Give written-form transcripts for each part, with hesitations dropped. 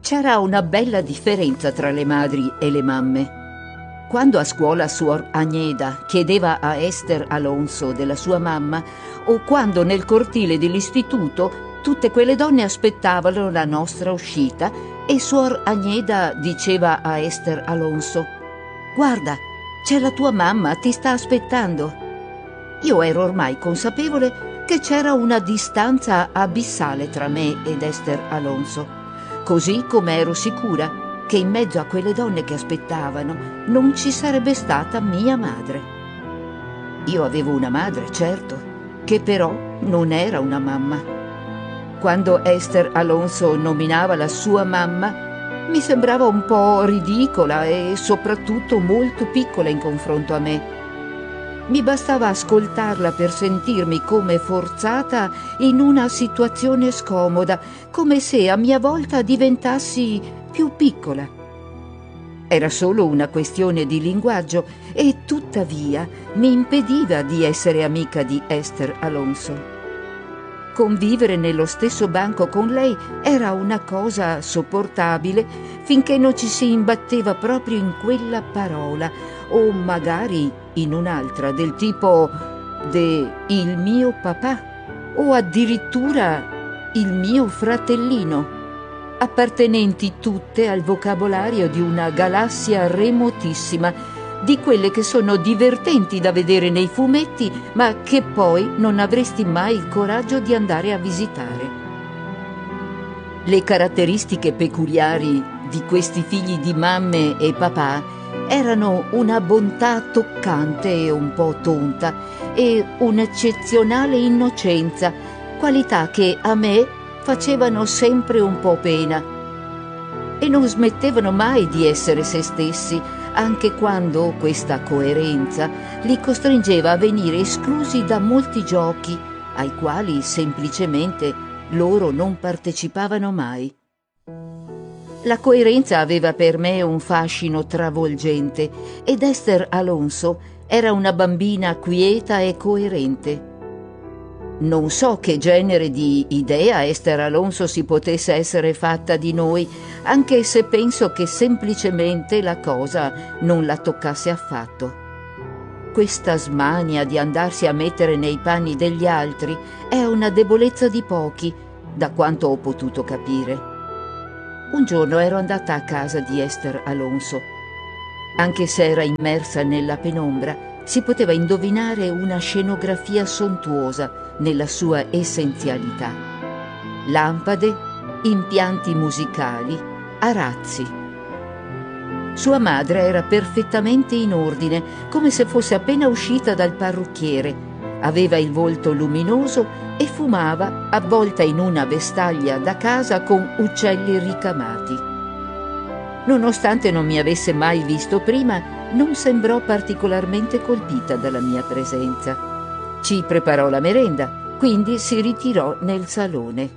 C'era una bella differenza tra le madri e le mamme. Quando a scuola suor Agneda chiedeva a Esther Alonso della sua mamma, o quando nel cortile dell'istituto tutte quelle donne aspettavano la nostra uscita e suor Agneda diceva a Esther Alonso: «Guarda, c'è la tua mamma, ti sta aspettando». Io ero ormai consapevole che c'era una distanza abissale tra me ed Esther Alonso, così come ero sicura che in mezzo a quelle donne che aspettavano non ci sarebbe stata mia madre. Io avevo una madre, certo, che però non era una mamma. Quando Esther Alonso nominava la sua mamma, mi sembrava un po' ridicola e soprattutto molto piccola in confronto a me. Mi bastava ascoltarla per sentirmi come forzata in una situazione scomoda, come se a mia volta diventassi più piccola. Era solo una questione di linguaggio e tuttavia mi impediva di essere amica di Esther Alonso. Convivere nello stesso banco con lei era una cosa sopportabile finché non ci si imbatteva proprio in quella parola, o magari in un'altra del tipo il mio papà o addirittura il mio fratellino, appartenenti tutte al vocabolario di una galassia remotissima, di quelle che sono divertenti da vedere nei fumetti, ma che poi non avresti mai il coraggio di andare a visitare. Le caratteristiche peculiari di questi figli di mamme e papà erano una bontà toccante e un po' tonta e un'eccezionale innocenza, qualità che a me facevano sempre un po' pena. E non smettevano mai di essere se stessi, anche quando questa coerenza li costringeva a venire esclusi da molti giochi ai quali semplicemente loro non partecipavano mai. La coerenza aveva per me un fascino travolgente ed Esther Alonso era una bambina quieta e coerente. Non so che genere di idea Esther Alonso si potesse essere fatta di noi, anche se penso che semplicemente la cosa non la toccasse affatto. Questa smania di andarsi a mettere nei panni degli altri è una debolezza di pochi, da quanto ho potuto capire. Un giorno ero andata a casa di Esther Alonso. Anche se era immersa nella penombra, si poteva indovinare una scenografia sontuosa nella sua essenzialità. Lampade, impianti musicali, arazzi. Sua madre era perfettamente in ordine, come se fosse appena uscita dal parrucchiere. Aveva il volto luminoso e fumava, avvolta in una vestaglia da casa con uccelli ricamati. Nonostante non mi avesse mai visto prima, non sembrò particolarmente colpita dalla mia presenza. Ci preparò la merenda, quindi si ritirò nel salone.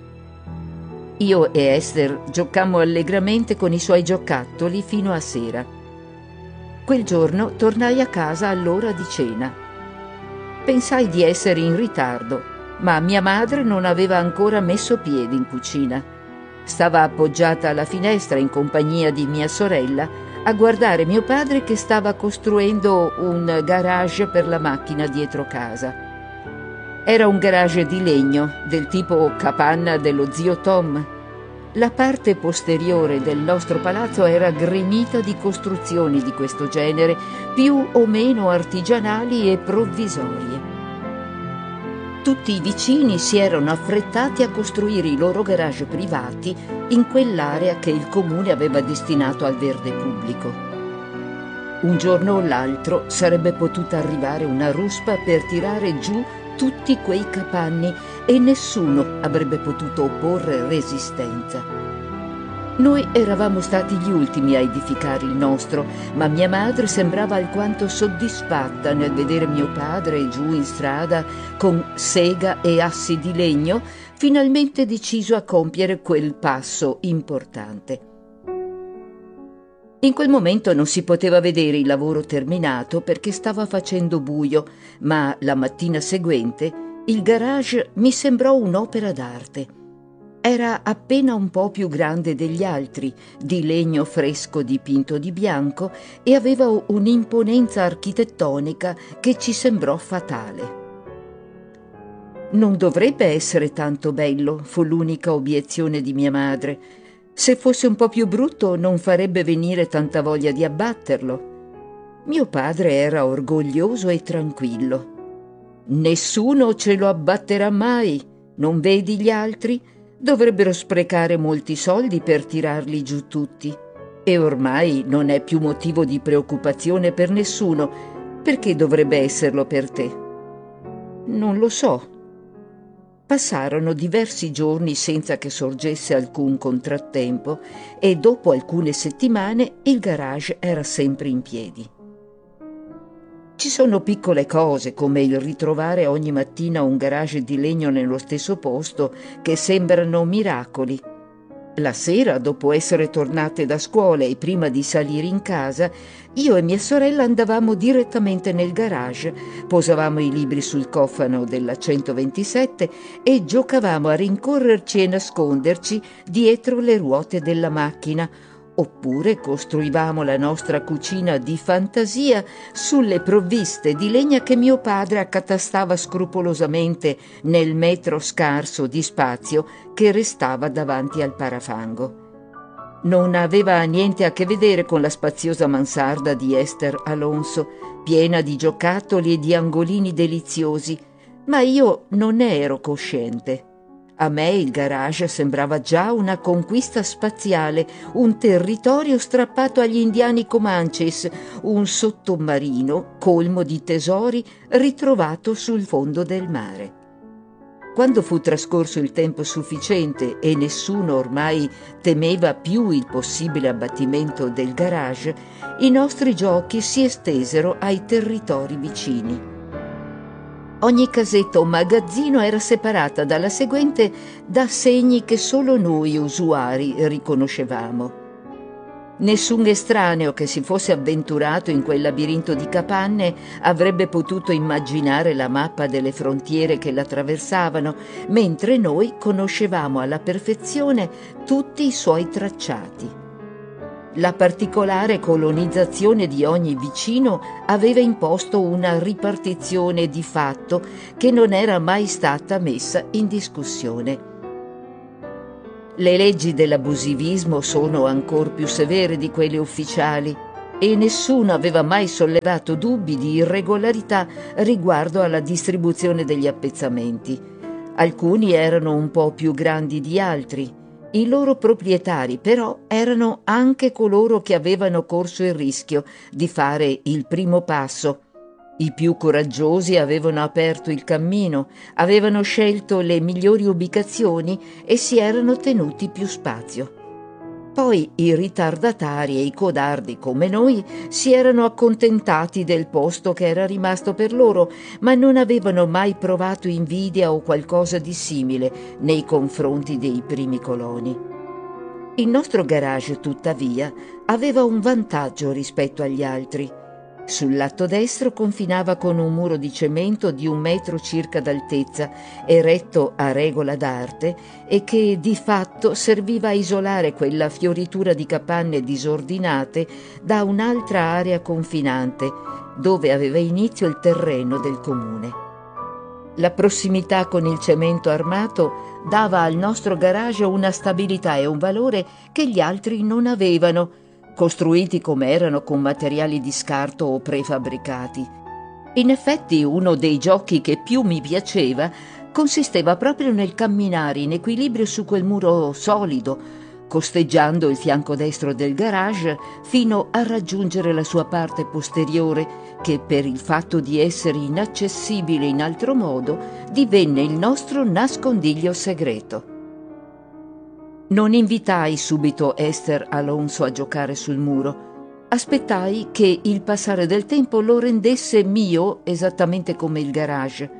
Io e Esther giocammo allegramente con i suoi giocattoli fino a sera. Quel giorno tornai a casa all'ora di cena. Pensai di essere in ritardo, ma mia madre non aveva ancora messo piede in cucina. Stava appoggiata alla finestra in compagnia di mia sorella a guardare mio padre che stava costruendo un garage per la macchina dietro casa. Era un garage di legno, del tipo capanna dello zio Tom. La parte posteriore del nostro palazzo era gremita di costruzioni di questo genere, più o meno artigianali e provvisorie. Tutti i vicini si erano affrettati a costruire i loro garage privati in quell'area che il comune aveva destinato al verde pubblico. Un giorno o l'altro sarebbe potuta arrivare una ruspa per tirare giù tutti quei capanni e nessuno avrebbe potuto opporre resistenza. Noi eravamo stati gli ultimi a edificare il nostro, ma mia madre sembrava alquanto soddisfatta nel vedere mio padre giù in strada con sega e assi di legno, finalmente deciso a compiere quel passo importante. In quel momento non si poteva vedere il lavoro terminato perché stava facendo buio, ma la mattina seguente il garage mi sembrò un'opera d'arte. Era appena un po' più grande degli altri, di legno fresco dipinto di bianco, e aveva un'imponenza architettonica che ci sembrò fatale. «Non dovrebbe essere tanto bello», fu l'unica obiezione di mia madre. «Se fosse un po' più brutto non farebbe venire tanta voglia di abbatterlo». Mio padre era orgoglioso e tranquillo. «Nessuno ce lo abbatterà mai, non vedi gli altri? Dovrebbero sprecare molti soldi per tirarli giù tutti. E ormai non è più motivo di preoccupazione per nessuno. Perché dovrebbe esserlo per te?» «Non lo so». Passarono diversi giorni senza che sorgesse alcun contrattempo e dopo alcune settimane il garage era sempre in piedi. Ci sono piccole cose, come il ritrovare ogni mattina un garage di legno nello stesso posto, che sembrano miracoli. La sera, dopo essere tornate da scuola e prima di salire in casa, io e mia sorella andavamo direttamente nel garage, posavamo i libri sul cofano della 127 e giocavamo a rincorrerci e nasconderci dietro le ruote della macchina, oppure costruivamo la nostra cucina di fantasia sulle provviste di legna che mio padre accatastava scrupolosamente nel metro scarso di spazio che restava davanti al parafango. Non aveva niente a che vedere con la spaziosa mansarda di Esther Alonso, piena di giocattoli e di angolini deliziosi, ma io non ne ero cosciente. A me il garage sembrava già una conquista spaziale, un territorio strappato agli indiani Comanches, un sottomarino colmo di tesori ritrovato sul fondo del mare. Quando fu trascorso il tempo sufficiente e nessuno ormai temeva più il possibile abbattimento del garage, i nostri giochi si estesero ai territori vicini. Ogni casetta o magazzino era separata dalla seguente da segni che solo noi usuari riconoscevamo. Nessun estraneo che si fosse avventurato in quel labirinto di capanne avrebbe potuto immaginare la mappa delle frontiere che l'attraversavano, mentre noi conoscevamo alla perfezione tutti i suoi tracciati. La particolare colonizzazione di ogni vicino aveva imposto una ripartizione di fatto che non era mai stata messa in discussione. Le leggi dell'abusivismo sono ancor più severe di quelle ufficiali e nessuno aveva mai sollevato dubbi di irregolarità riguardo alla distribuzione degli appezzamenti. Alcuni erano un po' più grandi di altri. I loro proprietari, però, erano anche coloro che avevano corso il rischio di fare il primo passo. I più coraggiosi avevano aperto il cammino, avevano scelto le migliori ubicazioni e si erano tenuti più spazio. Poi i ritardatari e i codardi come noi si erano accontentati del posto che era rimasto per loro, ma non avevano mai provato invidia o qualcosa di simile nei confronti dei primi coloni. Il nostro garage, tuttavia, aveva un vantaggio rispetto agli altri. Sul lato destro confinava con un muro di cemento di 1 metro circa d'altezza, eretto a regola d'arte e che di fatto serviva a isolare quella fioritura di capanne disordinate da un'altra area confinante, dove aveva inizio il terreno del comune. La prossimità con il cemento armato dava al nostro garage una stabilità e un valore che gli altri non avevano, costruiti come erano con materiali di scarto o prefabbricati. In effetti uno dei giochi che più mi piaceva consisteva proprio nel camminare in equilibrio su quel muro solido, costeggiando il fianco destro del garage fino a raggiungere la sua parte posteriore, che per il fatto di essere inaccessibile in altro modo divenne il nostro nascondiglio segreto. Non invitai subito Esther Alonso a giocare sul muro. Aspettai che il passare del tempo lo rendesse mio esattamente come il garage.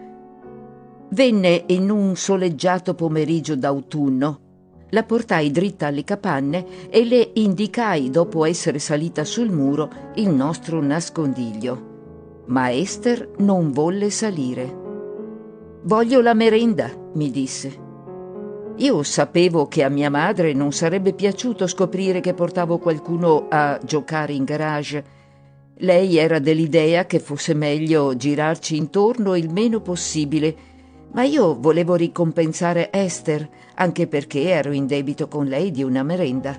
Venne in un soleggiato pomeriggio d'autunno. La portai dritta alle capanne e le indicai, dopo essere salita sul muro, il nostro nascondiglio. Ma Esther non volle salire. «Voglio la merenda», mi disse. Io sapevo che a mia madre non sarebbe piaciuto scoprire che portavo qualcuno a giocare in garage. Lei era dell'idea che fosse meglio girarci intorno il meno possibile, ma io volevo ricompensare Esther, anche perché ero in debito con lei di una merenda.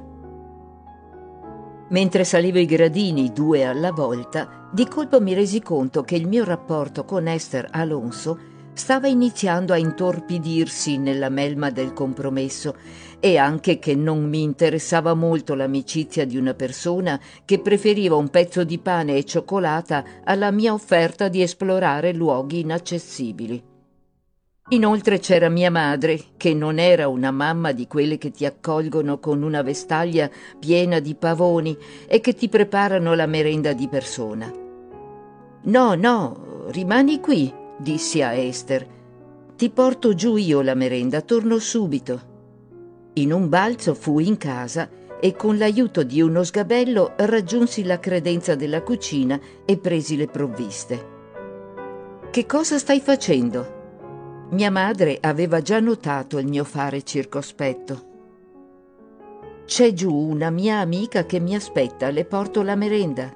Mentre salivo i gradini 2 alla volta, di colpo mi resi conto che il mio rapporto con Esther Alonso stava iniziando a intorpidirsi nella melma del compromesso e anche che non mi interessava molto l'amicizia di una persona che preferiva un pezzo di pane e cioccolata alla mia offerta di esplorare luoghi inaccessibili. Inoltre c'era mia madre, che non era una mamma di quelle che ti accolgono con una vestaglia piena di pavoni e che ti preparano la merenda di persona. «No, no, rimani qui», dissi a Esther. «Ti porto giù io la merenda, torno subito». In un balzo fui in casa e con l'aiuto di uno sgabello raggiunsi la credenza della cucina e presi le provviste. «Che cosa stai facendo?» Mia madre aveva già notato il mio fare circospetto. «C'è giù una mia amica che mi aspetta, le porto la merenda».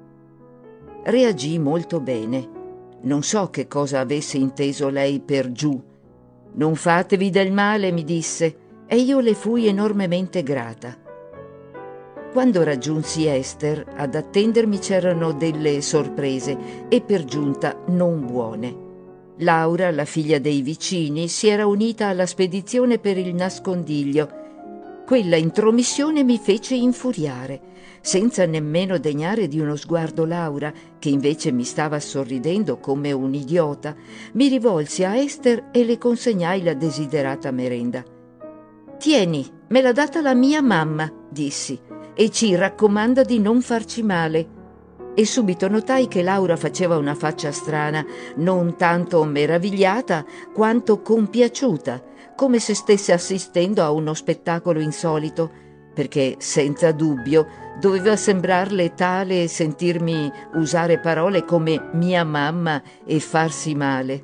Reagì molto bene. Non so che cosa avesse inteso lei per giù. «Non fatevi del male», mi disse, e io le fui enormemente grata. Quando raggiunsi Esther, ad attendermi c'erano delle sorprese e per giunta non buone. Laura, la figlia dei vicini, si era unita alla spedizione per il nascondiglio. Quella intromissione mi fece infuriare. Senza nemmeno degnare di uno sguardo Laura, che invece mi stava sorridendo come un idiota, mi rivolsi a Esther e le consegnai la desiderata merenda. «Tieni, me l'ha data la mia mamma», dissi, «e ci raccomanda di non farci male». E subito notai che Laura faceva una faccia strana, non tanto meravigliata quanto compiaciuta, come se stesse assistendo a uno spettacolo insolito, perché senza dubbio doveva sembrarle tale sentirmi usare parole come mia mamma e farsi male.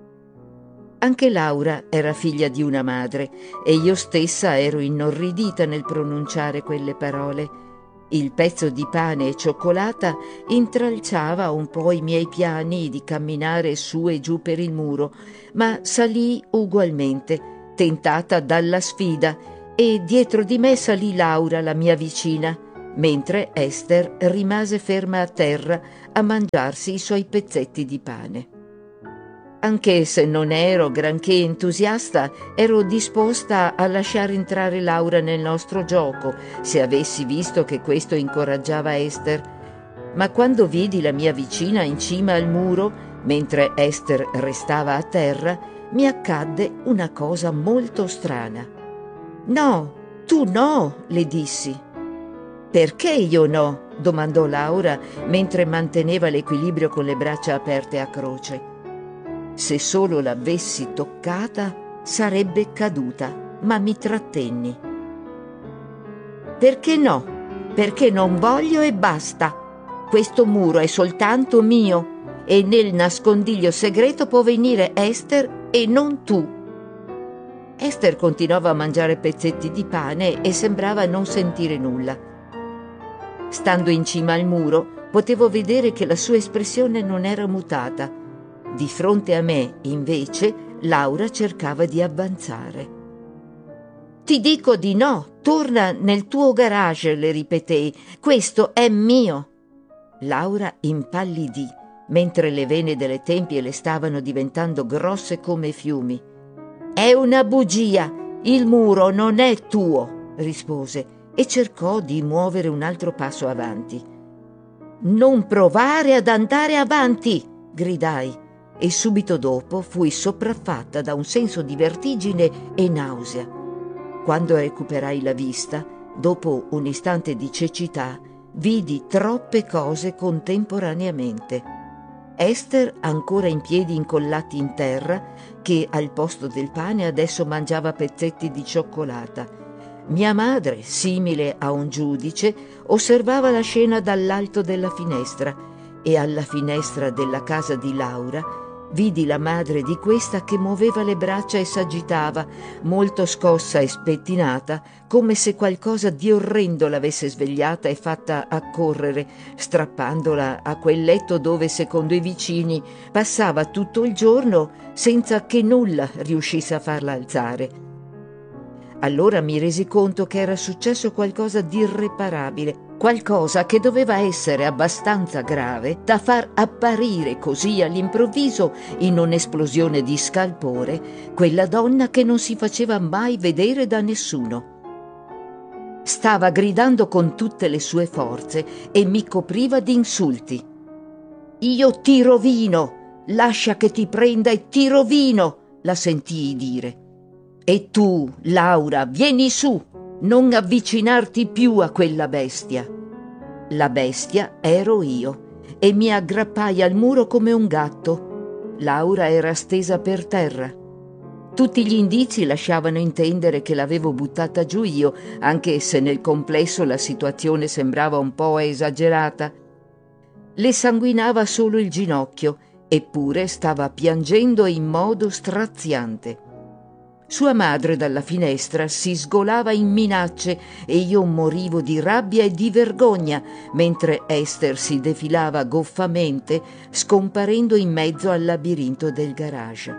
Anche Laura era figlia di una madre e io stessa ero inorridita nel pronunciare quelle parole. Il pezzo di pane e cioccolata intralciava un po' i miei piani di camminare su e giù per il muro, ma salii ugualmente, tentata dalla sfida, e dietro di me salì Laura, la mia vicina, mentre Esther rimase ferma a terra a mangiarsi i suoi pezzetti di pane. Anche se non ero granché entusiasta, ero disposta a lasciare entrare Laura nel nostro gioco, se avessi visto che questo incoraggiava Esther. Ma quando vidi la mia vicina in cima al muro, mentre Esther restava a terra, mi accadde una cosa molto strana. «No, tu no», le dissi. «Perché io no?» domandò Laura, mentre manteneva l'equilibrio con le braccia aperte a croce. Se solo l'avessi toccata, sarebbe caduta, ma mi trattenni. «Perché no? Perché non voglio e basta. Questo muro è soltanto mio e nel nascondiglio segreto può venire Esther e non tu». Esther continuava a mangiare pezzetti di pane e sembrava non sentire nulla. Stando in cima al muro, potevo vedere che la sua espressione non era mutata. Di fronte a me, invece, Laura cercava di avanzare. «Ti dico di no, torna nel tuo garage», le ripetei, «questo è mio». Laura impallidì, mentre le vene delle tempie le stavano diventando grosse come fiumi. «È una bugia, il muro non è tuo», rispose, e cercò di muovere un altro passo avanti. «Non provare ad andare avanti», gridai. E subito dopo fui sopraffatta da un senso di vertigine e nausea. Quando recuperai la vista, dopo un istante di cecità, vidi troppe cose contemporaneamente. Esther ancora in piedi incollati in terra, che al posto del pane adesso mangiava pezzetti di cioccolata. Mia madre, simile a un giudice, osservava la scena dall'alto della finestra, e alla finestra della casa di Laura Vidi la madre di questa che muoveva le braccia e s'agitava, molto scossa e spettinata, come se qualcosa di orrendo l'avesse svegliata e fatta accorrere, strappandola a quel letto dove, secondo i vicini, passava tutto il giorno senza che nulla riuscisse a farla alzare. Allora mi resi conto che era successo qualcosa di irreparabile, qualcosa che doveva essere abbastanza grave da far apparire così all'improvviso, in un'esplosione di scalpore, quella donna che non si faceva mai vedere da nessuno. Stava gridando con tutte le sue forze e mi copriva di insulti. «Io ti rovino! Lascia che ti prenda e ti rovino!» la sentii dire. «E tu, Laura, vieni su! Non avvicinarti più a quella bestia!» La bestia ero io e mi aggrappai al muro come un gatto. Laura era stesa per terra. Tutti gli indizi lasciavano intendere che l'avevo buttata giù io, anche se nel complesso la situazione sembrava un po' esagerata. Le sanguinava solo il ginocchio, eppure stava piangendo in modo straziante. Sua madre dalla finestra si sgolava in minacce e io morivo di rabbia e di vergogna, mentre Esther si defilava goffamente, scomparendo in mezzo al labirinto del garage.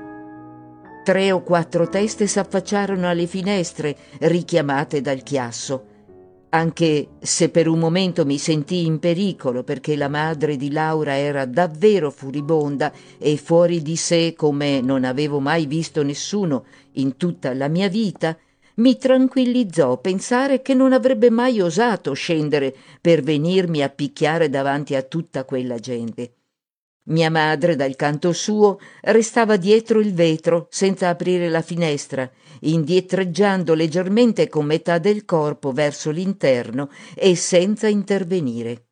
3 o 4 teste s'affacciarono alle finestre, richiamate dal chiasso. Anche se per un momento mi sentii in pericolo perché la madre di Laura era davvero furibonda e fuori di sé come non avevo mai visto nessuno in tutta la mia vita, mi tranquillizzò pensare che non avrebbe mai osato scendere per venirmi a picchiare davanti a tutta quella gente. Mia madre, dal canto suo, restava dietro il vetro, senza aprire la finestra, indietreggiando leggermente con metà del corpo verso l'interno e senza intervenire.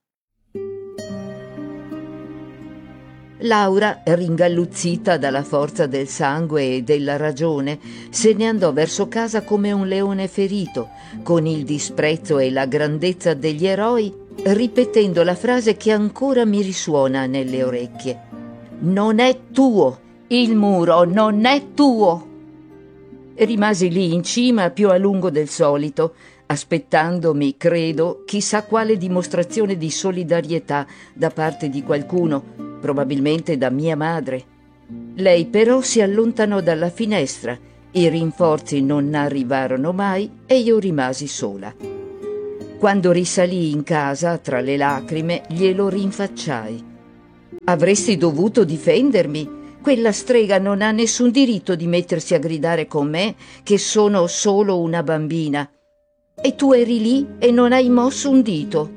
Laura, ringalluzzita dalla forza del sangue e della ragione, se ne andò verso casa come un leone ferito, con il disprezzo e la grandezza degli eroi, ripetendo la frase che ancora mi risuona nelle orecchie. «Non è tuo! Il muro non è tuo!» Rimasi lì in cima più a lungo del solito, aspettandomi, credo, chissà quale dimostrazione di solidarietà da parte di qualcuno, probabilmente da mia madre. Lei però si allontanò dalla finestra, i rinforzi non arrivarono mai e io rimasi sola. Quando risalii in casa, tra le lacrime, glielo rinfacciai. «Avresti dovuto difendermi. Quella strega non ha nessun diritto di mettersi a gridare con me che sono solo una bambina. E tu eri lì e non hai mosso un dito».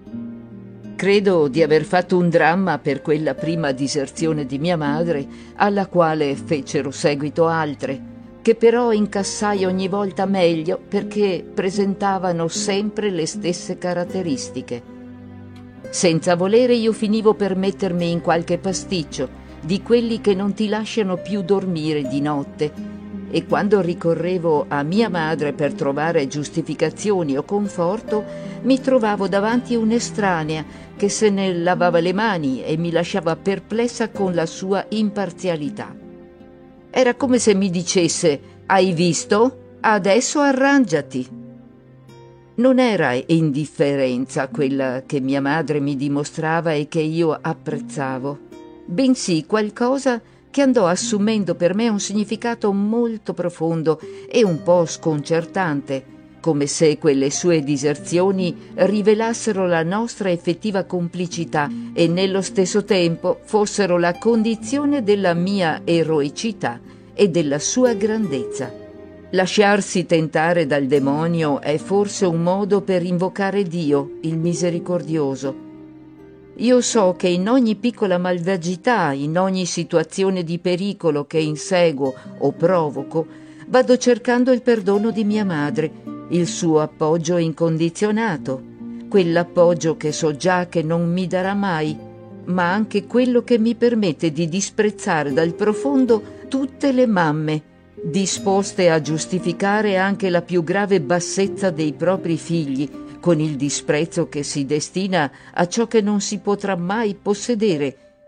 Credo di aver fatto un dramma per quella prima diserzione di mia madre, alla quale fecero seguito altre, che però incassai ogni volta meglio perché presentavano sempre le stesse caratteristiche. Senza volere io finivo per mettermi in qualche pasticcio, di quelli che non ti lasciano più dormire di notte, e quando ricorrevo a mia madre per trovare giustificazioni o conforto, mi trovavo davanti un'estranea che se ne lavava le mani e mi lasciava perplessa con la sua imparzialità. Era come se mi dicesse: «Hai visto? Adesso arrangiati». Non era indifferenza quella che mia madre mi dimostrava e che io apprezzavo, bensì qualcosa che andò assumendo per me un significato molto profondo e un po' sconcertante, come se quelle sue diserzioni rivelassero la nostra effettiva complicità e nello stesso tempo fossero la condizione della mia eroicità e della sua grandezza. Lasciarsi tentare dal demonio è forse un modo per invocare Dio, il misericordioso. Io so che in ogni piccola malvagità, in ogni situazione di pericolo che inseguo o provoco, vado cercando il perdono di mia madre, il suo appoggio incondizionato, quell'appoggio che so già che non mi darà mai, ma anche quello che mi permette di disprezzare dal profondo tutte le mamme, disposte a giustificare anche la più grave bassezza dei propri figli, con il disprezzo che si destina a ciò che non si potrà mai possedere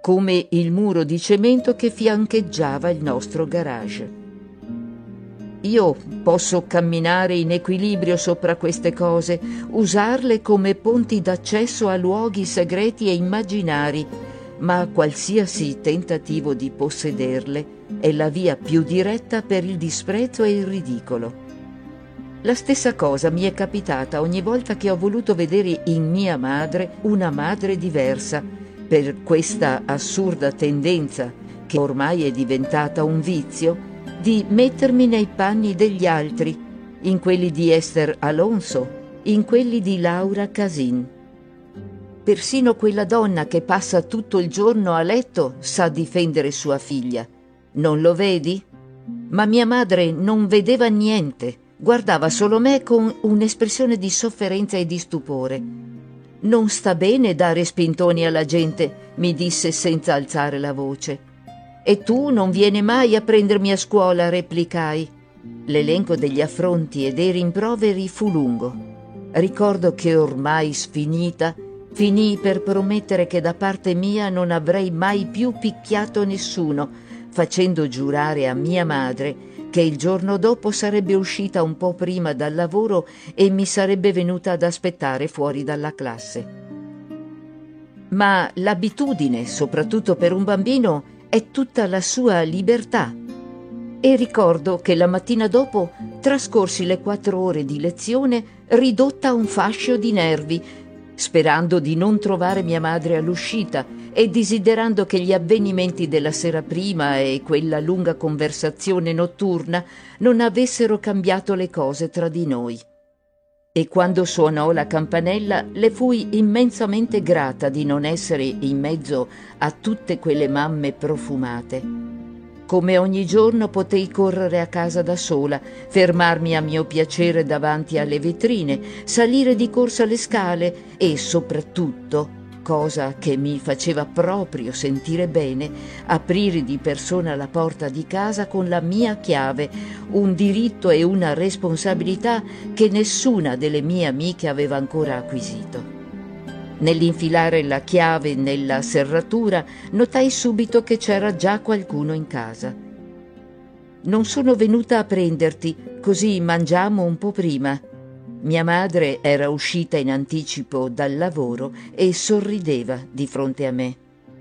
come il muro di cemento che fiancheggiava il nostro garage. Io posso camminare in equilibrio sopra queste cose, usarle come ponti d'accesso a luoghi segreti e immaginari, ma qualsiasi tentativo di possederle è la via più diretta per il disprezzo e il ridicolo. La stessa cosa mi è capitata ogni volta che ho voluto vedere in mia madre una madre diversa, per questa assurda tendenza, che ormai è diventata un vizio, di mettermi nei panni degli altri, in quelli di Esther Alonso, in quelli di Laura Casin. Persino quella donna che passa tutto il giorno a letto sa difendere sua figlia. Non lo vedi? Ma mia madre non vedeva niente, guardava solo me con un'espressione di sofferenza e di stupore. «Non sta bene dare spintoni alla gente», mi disse senza alzare la voce. «E tu non vieni mai a prendermi a scuola», replicai. L'elenco degli affronti e dei rimproveri fu lungo. Ricordo che ormai sfinita, finii per promettere che da parte mia non avrei mai più picchiato nessuno, facendo giurare a mia madre che il giorno dopo sarebbe uscita un po' prima dal lavoro e mi sarebbe venuta ad aspettare fuori dalla classe. Ma l'abitudine, soprattutto per un bambino, è tutta la sua libertà. E ricordo che la mattina dopo trascorsi le 4 ore di lezione ridotta a un fascio di nervi, sperando di non trovare mia madre all'uscita e desiderando che gli avvenimenti della sera prima e quella lunga conversazione notturna non avessero cambiato le cose tra di noi. E quando suonò la campanella le fui immensamente grata di non essere in mezzo a tutte quelle mamme profumate. Come ogni giorno potei correre a casa da sola, fermarmi a mio piacere davanti alle vetrine, salire di corsa le scale e soprattutto, cosa che mi faceva proprio sentire bene, aprire di persona la porta di casa con la mia chiave, un diritto e una responsabilità che nessuna delle mie amiche aveva ancora acquisito. Nell'infilare la chiave nella serratura notai subito che c'era già qualcuno in casa. «Non sono venuta a prenderti, così mangiamo un po' prima». Mia madre era uscita in anticipo dal lavoro e sorrideva di fronte a me.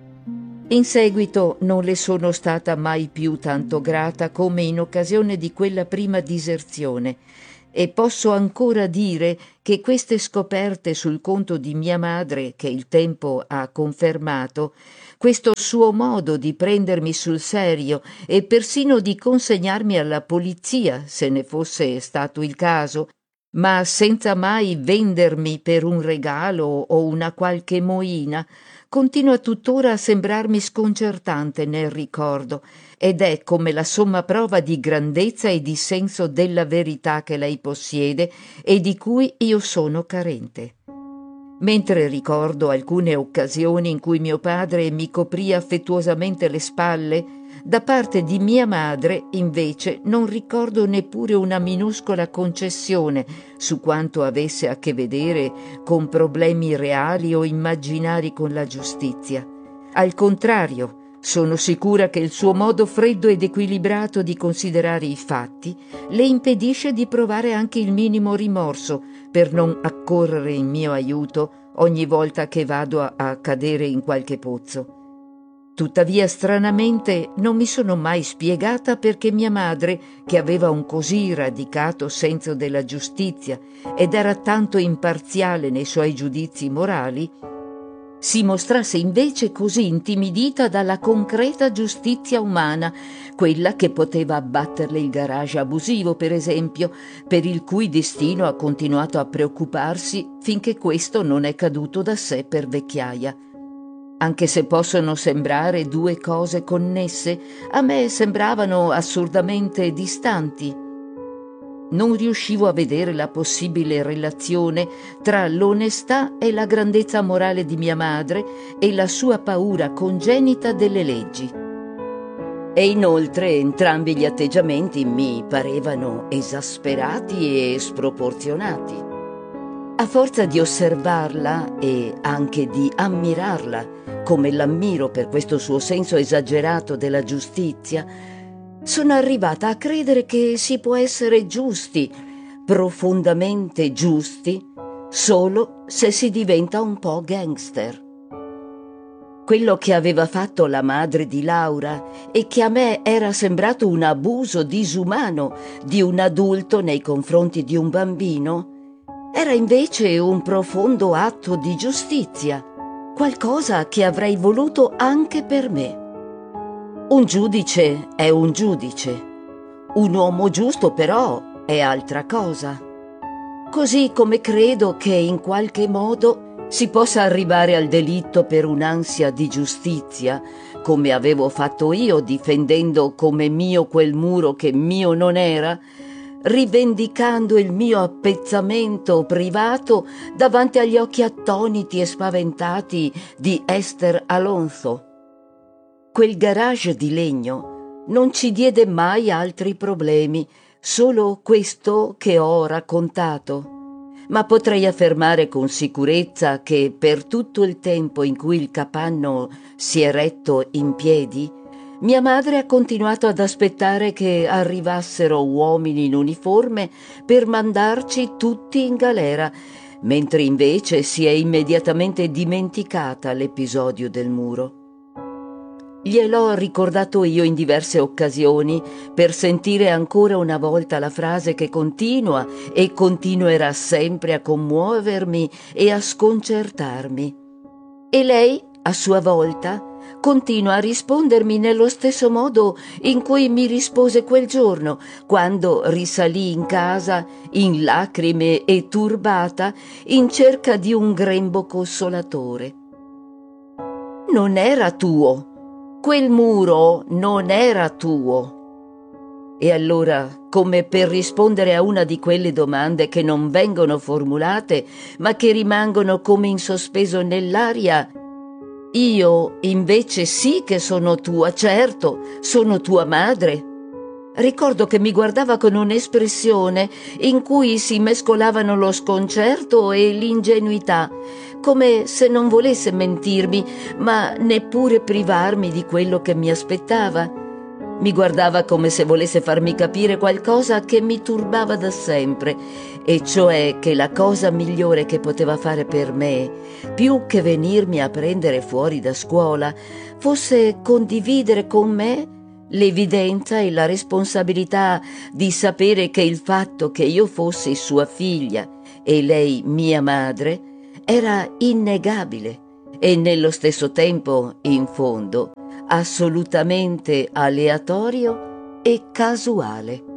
In seguito non le sono stata mai più tanto grata come in occasione di quella prima diserzione, e posso ancora dire che queste scoperte sul conto di mia madre, che il tempo ha confermato, questo suo modo di prendermi sul serio e persino di consegnarmi alla polizia, se ne fosse stato il caso, ma senza mai vendermi per un regalo o una qualche moina, continua tuttora a sembrarmi sconcertante nel ricordo, ed è come la somma prova di grandezza e di senso della verità che lei possiede e di cui io sono carente. Mentre ricordo alcune occasioni in cui mio padre mi coprì affettuosamente le spalle, da parte di mia madre, invece, non ricordo neppure una minuscola concessione su quanto avesse a che vedere con problemi reali o immaginari con la giustizia. Al contrario, sono sicura che il suo modo freddo ed equilibrato di considerare i fatti le impedisce di provare anche il minimo rimorso per non accorrere in mio aiuto ogni volta che vado a cadere in qualche pozzo. Tuttavia, stranamente, non mi sono mai spiegata perché mia madre, che aveva un così radicato senso della giustizia ed era tanto imparziale nei suoi giudizi morali, si mostrasse invece così intimidita dalla concreta giustizia umana, quella che poteva abbatterle il garage abusivo, per esempio, per il cui destino ha continuato a preoccuparsi finché questo non è caduto da sé per vecchiaia. Anche se possono sembrare due cose connesse, a me sembravano assurdamente distanti. Non riuscivo a vedere la possibile relazione tra l'onestà e la grandezza morale di mia madre e la sua paura congenita delle leggi. E inoltre entrambi gli atteggiamenti mi parevano esasperati e sproporzionati. A forza di osservarla e anche di ammirarla, come l'ammiro per questo suo senso esagerato della giustizia, sono arrivata a credere che si può essere giusti, profondamente giusti, solo se si diventa un po' gangster. Quello che aveva fatto la madre di Laura e che a me era sembrato un abuso disumano di un adulto nei confronti di un bambino, era invece un profondo atto di giustizia, qualcosa che avrei voluto anche per me. Un giudice è un giudice, un uomo giusto però è altra cosa. Così come credo che in qualche modo si possa arrivare al delitto per un'ansia di giustizia, come avevo fatto io difendendo come mio quel muro che mio non era, rivendicando il mio appezzamento privato davanti agli occhi attoniti e spaventati di Esther Alonso. Quel garage di legno non ci diede mai altri problemi, solo questo che ho raccontato. Ma potrei affermare con sicurezza che per tutto il tempo in cui il capanno si è retto in piedi, mia madre ha continuato ad aspettare che arrivassero uomini in uniforme per mandarci tutti in galera, mentre invece si è immediatamente dimenticata l'episodio del muro. Gliel'ho ricordato io in diverse occasioni per sentire ancora una volta la frase che continua e continuerà sempre a commuovermi e a sconcertarmi. E lei, a sua volta, continua a rispondermi nello stesso modo in cui mi rispose quel giorno, quando risalì in casa, in lacrime e turbata, in cerca di un grembo consolatore. Non era tuo. Quel muro non era tuo. E allora, come per rispondere a una di quelle domande che non vengono formulate, ma che rimangono come in sospeso nell'aria, io invece sì che sono tua, certo, sono tua madre. Ricordo che mi guardava con un'espressione in cui si mescolavano lo sconcerto e l'ingenuità, come se non volesse mentirmi, ma neppure privarmi di quello che mi aspettava. Mi guardava come se volesse farmi capire qualcosa che mi turbava da sempre, e cioè che la cosa migliore che poteva fare per me, più che venirmi a prendere fuori da scuola, fosse condividere con me l'evidenza e la responsabilità di sapere che il fatto che io fossi sua figlia e lei mia madre era innegabile e nello stesso tempo, in fondo, assolutamente aleatorio e casuale.